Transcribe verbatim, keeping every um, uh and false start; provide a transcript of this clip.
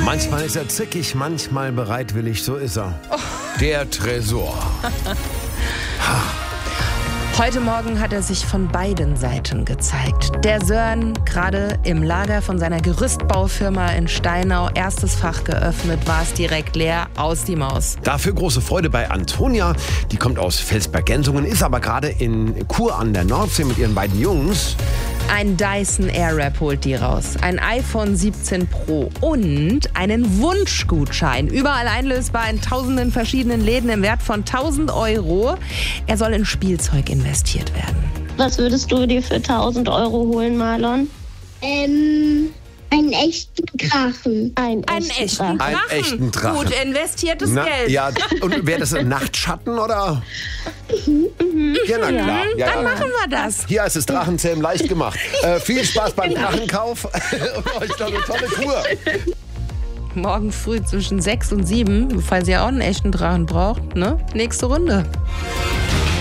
Manchmal ist er zickig, manchmal bereitwillig, so ist er. Oh. Der Tresor. Heute Morgen hat er sich von beiden Seiten gezeigt. Der Sören, gerade im Lager von seiner Gerüstbaufirma in Steinau, erstes Fach geöffnet, war es direkt leer, aus die Maus. Dafür große Freude bei Antonia, die kommt aus Felsberg-Gensungen, ist aber gerade in Chur an der Nordsee mit ihren beiden Jungs. Ein Dyson Airwrap holt die raus, ein iPhone siebzehn Pro und einen Wunschgutschein. Überall einlösbar in tausenden verschiedenen Läden im Wert von tausend Euro. Er soll in Spielzeug investiert werden. Was würdest du dir für tausend Euro holen, Marlon? Ähm, einen echten Drachen. Einen Einen echten echten Drachen. Drachen. Einen echten Drachen. Gut investiertes Na, Geld. ja, und wäre das ein Nachtschatten oder? Ja, na klar. Ja, Dann ja. machen wir das. Hier ist es Drachenzähmen leicht gemacht. Äh, viel Spaß beim Drachenkauf und euch noch eine tolle Tour. Morgen früh zwischen sechs und sieben, falls ihr auch einen echten Drachen braucht, ne? Nächste Runde.